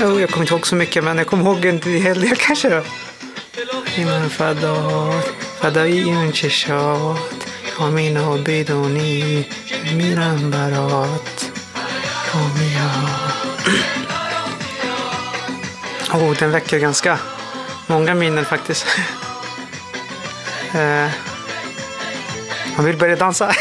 Jag kommer inte ihåg så mycket, men jag kommer ihåg en hel del kanske. Iman fadaiun cheshat Amina bidoni Miran barat den väcker ganska många minnen faktiskt. Man vill börja dansa.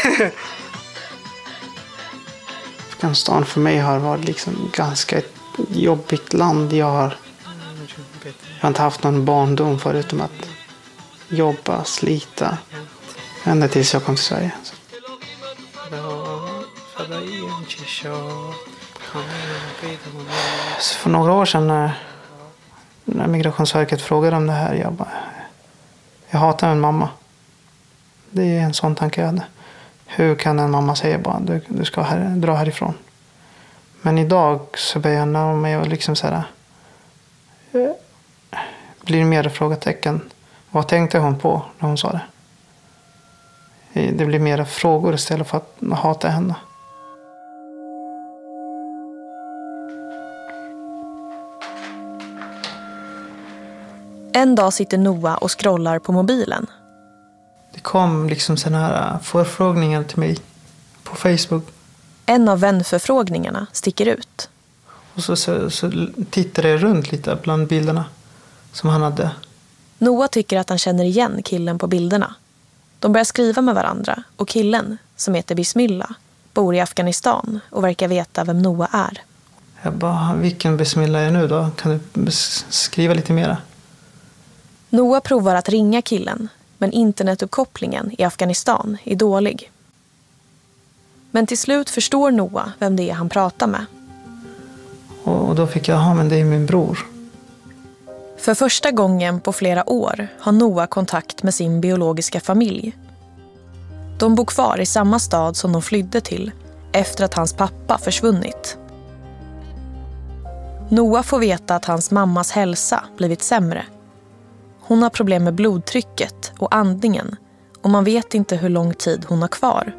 Afghanistan för mig har varit liksom ganska ett jobbigt land. Jag har inte haft någon barndom förutom att jobba, slita. Ända tills jag kom till Sverige. Så för några år sedan när Migrationsverket frågade om det här, jag hatar min mamma. Det är en sån tanke jag hade. Hur kan en mamma säga bara du ska dra härifrån? Men idag så börjar jag närma mig och liksom så här, blir mer frågetecken. Vad tänkte hon på när hon sa det? Det blir mer frågor istället för att hata henne. En dag sitter Noah och scrollar på mobilen. Det kom liksom såna här förfrågningar till mig på Facebook. En av vänförfrågningarna sticker ut. Och så tittade jag runt lite bland bilderna som han hade. Noah tycker att han känner igen killen på bilderna. De börjar skriva med varandra och killen, som heter Bismillah, bor i Afghanistan och verkar veta vem Noah är. Jag bara, vilken Bismillah är nu då? Kan du skriva lite mera? Noah provar att ringa killen, men internetuppkopplingen i Afghanistan är dålig. Men till slut förstår Noah vem det är han pratar med. Och då fick jag, men det är min bror. För första gången på flera år har Noah kontakt med sin biologiska familj. De bor kvar i samma stad som de flydde till efter att hans pappa försvunnit. Noah får veta att hans mammas hälsa blivit sämre. Hon har problem med blodtrycket och andningen och man vet inte hur lång tid hon har kvar.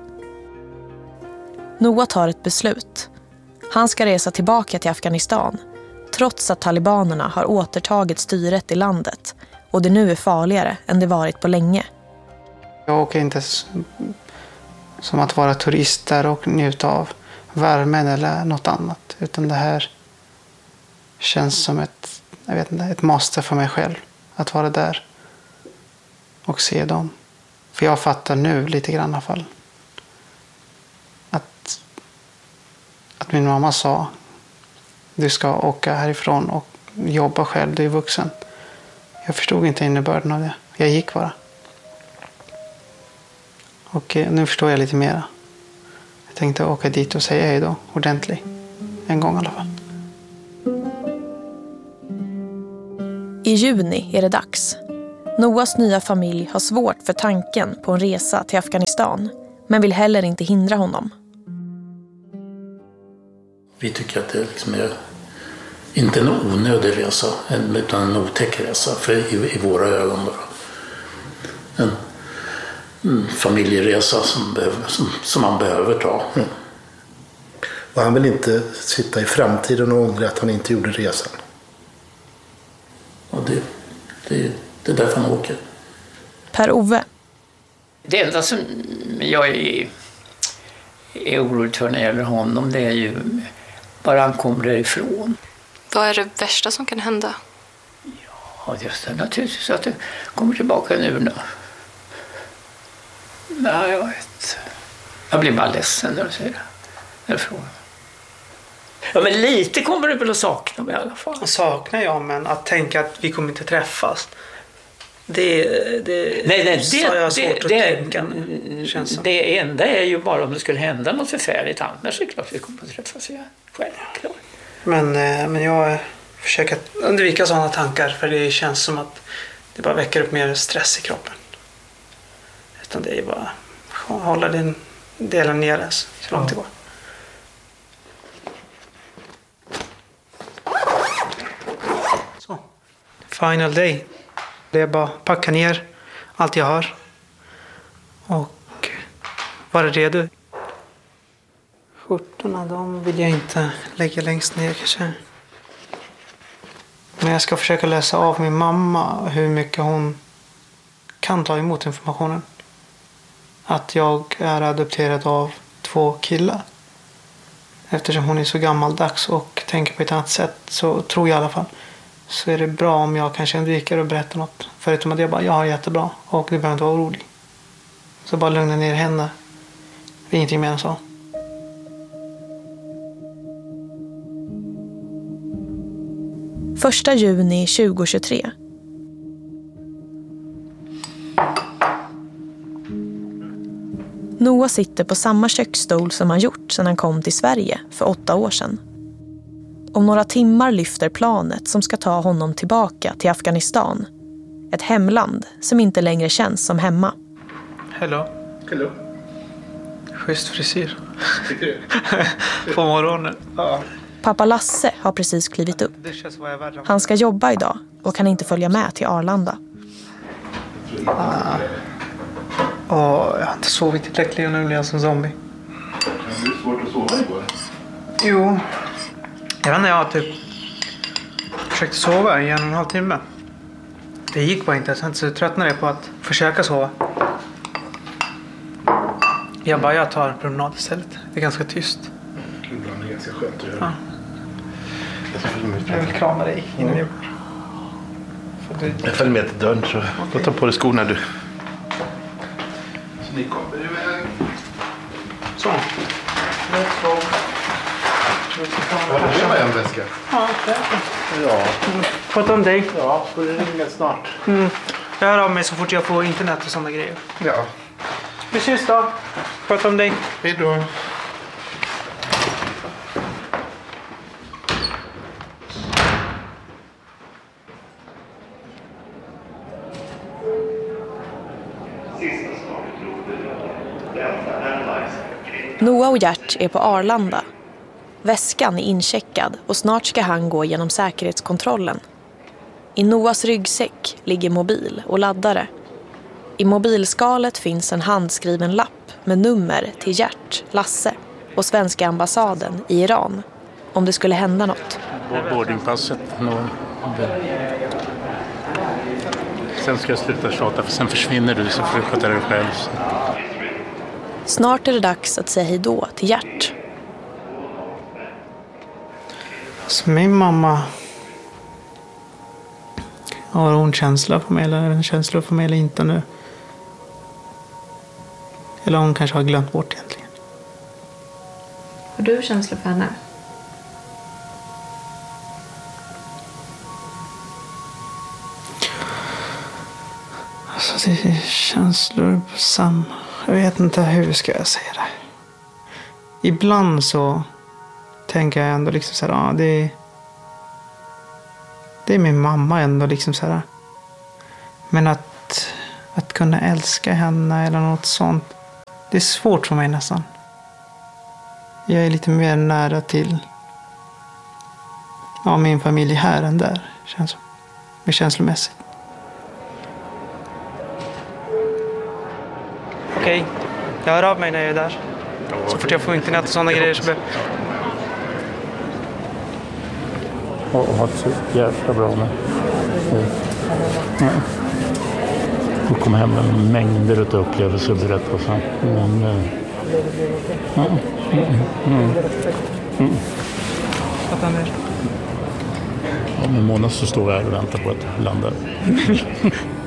Noah tar ett beslut. Han ska resa tillbaka till Afghanistan trots att talibanerna har återtagit styret i landet och det nu är farligare än det varit på länge. Jag åker inte som att vara turist där och njuta av värmen eller något annat, utan det här känns som ett måste för mig själv att vara där och se dem. För jag fattar nu lite grann i alla fall att min mamma sa du ska åka härifrån och jobba själv, du är vuxen. Jag förstod inte innebörden av det. Jag gick bara. Och nu förstår jag lite mera. Jag tänkte åka dit och säga hej då, ordentligt. En gång i alla fall. I juni är det dags. Noahs nya familj har svårt för tanken på en resa till Afghanistan, men vill heller inte hindra honom. Vi tycker att det liksom är inte en onödig resa, utan en otäck resa för i våra ögon. Då. En familjeresa som man behöver ta. Mm. Och han vill inte sitta i framtiden och ångra att han inte gjorde resan. Och det är därför han åker. Per-Ove. Det enda som jag är orolig för när det gäller honom, det är ju bara han kommer därifrån. Vad är det värsta som kan hända? Ja, just det. Naturligtvis att det kommer tillbaka nu då. Nej, jag vet. Jag blir bara ledsen när du säger det. Ja, men lite kommer du väl att sakna mig i alla fall. Saknar jag, men att tänka att vi kommer inte träffas. Det har jag svårt att tänka. Det enda är ju bara om det skulle hända något förfärligt. Annars är det klart att vi kommer att träffas igen. Självklart. Men jag försöker undvika sådana tankar, för det känns som att det bara väcker upp mer stress i kroppen. Utan det är bara att hålla den delen nere så långt det går. Så. Final day. Det är bara att packa ner allt jag har och vara redo. Skjortorna, de vill jag inte lägga längst ner kanske. när jag ska försöka läsa av min mamma hur mycket hon kan ta emot informationen. Att jag är adopterad av 2 killar. Eftersom hon är så gammaldags och tänker på ett annat sätt, så tror jag i alla fall, så är det bra om jag kanske undviker att berätta något. Förutom att jag bara, ja, jättebra och du behöver inte vara orolig. Så bara lugna ner henne. Det är ingenting mer än så. Första juni 2023. Noah sitter på samma köksstol som han gjort sedan han kom till Sverige för 8 år sedan. Om några timmar lyfter planet som ska ta honom tillbaka till Afghanistan. Ett hemland som inte längre känns som hemma. Hello. Hello. Schysst frisyr. Tycker du? På morgonen. Ja. Pappa Lasse har precis klivit upp. Det känns vad jag är värd. Han ska jobba idag och kan inte följa med till Arlanda. Jag har inte sovit tillräckligt och nu blir jag som zombie. Det är svårt att sova igår. Jo. Jag vet inte, jag har typ försökt sova i 1,5 timme. Det gick bara inte. Sen så tröttnade jag på att försöka sova. Jag tar en promenad istället. Det är ganska tyst. Ibland är det ganska skönt att göra. Jag vill krama dig innan jag... Jag följer med till dörren så får ta på dig skorna du. Så ni kommer iväg. Så. Ja, det var en väska. Ja, det är det. Ja. Prata om dig. Ja, får du ringa snart. Jag hör av mig så fort jag får internet och sådana grejer. Ja. Vi ses då. Prata om dig. Hej då. Noah och Gert är på Arlanda. Väskan är incheckad och snart ska han gå genom säkerhetskontrollen. I Noahs ryggsäck ligger mobil och laddare. I mobilskalet finns en handskriven lapp med nummer till Gert, Lasse och svenska ambassaden i Iran. Om det skulle hända något. Boardingpasset. Sen ska jag sluta tjata för sen försvinner du så får du sköta dig själv. Snart är det dags att säga hej då till Gert. Så min mamma... Har hon känsla för mig eller en känsla för mig eller inte nu? Eller hon kanske har glömt bort egentligen. Har du känsla för henne? Alltså det är känslor på samma... Jag vet inte hur ska jag säga det. Ibland så tänker jag ändå liksom så här, det är min mamma ändå liksom så här. Men att kunna älska henne eller något sånt, det är svårt för mig nästan. Jag är lite mer nära till min familj här än där, känns som. Med känslomässigt. Okej, jag hör av mig när jag är där. Så fort jag får internet och sådana grejer så Och ha det så jävla bra med. Du kommer hem med mängder av upplevelser och berättelser. Fattar mer. Om en månad så står vi här och väntar på att landa.